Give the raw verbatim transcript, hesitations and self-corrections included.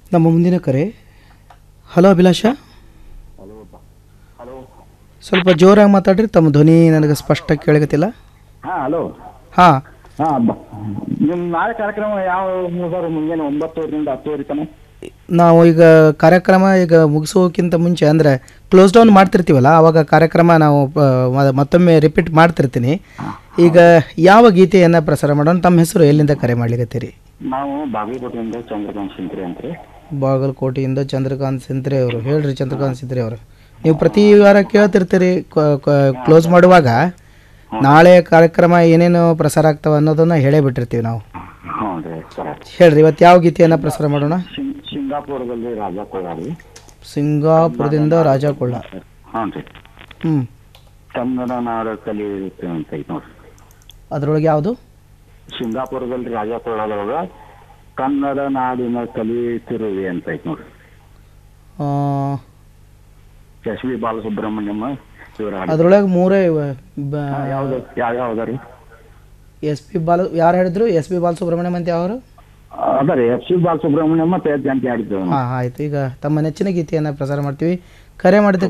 ನಮ್ಮ ಮುಂದಿನ ಕರೆ. ಹಲೋ ಅಭಿಲಾಷ, ಹಲೋ. ಸ್ವಲ್ಪ ಜೋರಾಗಿ ಮಾತಾಡ್ರಿ, ತಮ್ಮ ಧ್ವನಿ ನನಗೆ ಸ್ಪಷ್ಟ ಕೇಳಗತ್ತಿಲ್ಲ. ಹಾಂ ಹಲೋ. ಹಾಂ, ಹಾಂ ಬ ನಿಮ್ಮ ನಾಳೆ ಕಾರ್ಯಕ್ರಮ ಯಾವ ಸರ್? ಮುಂಜಾನೆ ಒಂಬತ್ತುವರೆಯಿಂದ ಹತ್ತುವರೆ ತನಕ. ನಾವು ಈಗ ಕಾರ್ಯಕ್ರಮ ಈಗ ಮುಗಿಸೋಕ್ಕಿಂತ ಮುಂಚೆ ಅಂದರೆ ಕ್ಲೋಸ್ ಡೌನ್ ಮಾಡ್ತಿರ್ತೀವಲ್ಲ, ಆವಾಗ ಕಾರ್ಯಕ್ರಮ ನಾವು ಪ- ಮ- ಮತ್ತೊಮ್ಮೆ ರಿಪೀಟ್ ಮಾಡ್ತಿರ್ತೀನಿ. ಈಗ ಯಾವ ಗೀತೆಯನ್ನು ಪ್ರಸಾರ ಮಾಡೋಣ? ತಮ್ಮ ಹೆಸರು, ಎಲ್ಲಿಂದ ಕರೆ ಮಾಡ್ಲಿಕತ್ತೀರಿ? ನಾವು ಬಾಗಲಕೋಟೆಯಿಂದ ಚಂದ್ರಕಾಂತ್ ಸಿಂತ್ರಿ ಅಂತ ರೀ. ಬಾಗಲಕೋಟೆಯಿಂದ ಚಂದ್ರಕಾಂತ್ ಸಿಂತ್ರೆ ಅವರು. ಹೇಳ್ರಿ ಚಂದ್ರಕಾಂತ್ ಸಿಂತ್ರೆ ಅವರು, ನೀವು ಪ್ರತಿ ವಾರ ಕೇಳ್ತಿರ್ತೀರಿ ಕ್ಲೋಸ್ ಮಾಡುವಾಗ ನಾಳೆ ಕಾರ್ಯಕ್ರಮ ಏನೇನು ಪ್ರಸಾರ ಆಗ್ತಾವೆ ಅನ್ನೋದನ್ನ ಹೇಳೇ ಬಿಟ್ಟಿರ್ತೀವಿ ನಾವು. ಹ್ಞೂ ರೀ ಸರ್. ಹೇಳ್ರಿ, ಇವತ್ತು ಯಾವ ಗೀತೆಯನ್ನು ಪ್ರಸಾರ ಮಾಡೋಣ? ಸಿಂಗ್ ಸಿಂಗಾಪುರದಲ್ಲಿ ರಾಜಾ ಕೊಳಾರಿ. ಸಿಂಗಾಪುರದಿಂದ ರಾಜಾ ಕೊಳ್ಳ. ಹಾಂ ರೀ. ಹ್ಞೂ, ಕನ್ನಡ ನಾಡ ಕಲಿಯುತ್ತೆ ಅಂತ ಐತೆ ನೋಡ್ರಿ. ಅದರೊಳಗೆ ಯಾವುದು? ಸಿಂಗಾಪುರದಲ್ಲಿ ರಾಜಾ ಕೊಳ್ಳದೊಳಗ ಕನ್ನಡ ನಾಡಿನ ಕಲಿಯುತ್ತಿರುವೆ ಅಂತ ಐತೆ ನೋಡ್ರಿ. ಎಸ್ ವಿ ಬಾಲಸುಬ್ರಹ್ಮಣ್ಯಂ ಇವರ ಹಾಡು. ಅದರೊಳಗೆ ಮೂರೇ ಇವೆ. ಯಾವ್ದು ಯಾವ ಯಾವ್ದು ರೀ? ಎಸ್ ಪಿ ಬಾಲ ಯಾರು ಹೇಳಿದ್ರು? ಎಸ್ ಪಿ ಬಾಲಸುಬ್ರಹ್ಮಣ್ಯಂ ಅಂತ ಯಾವರು? ಅದ ರೀ ಎಸ್ ವಿ ಬಾಲಸುಬ್ರಹ್ಮಣ್ಯಂ ಮತ್ತೆ ಅಂತ ಆಡಿದ್ದು. ಹಾಂ, ಆಯಿತು. ಈಗ ತಮ್ಮ ನೆಚ್ಚಿನ ಗೀತೆಯನ್ನು ಪ್ರಸಾರ ಮಾಡ್ತೀವಿ. ಕರೆ ಮಾಡಿದ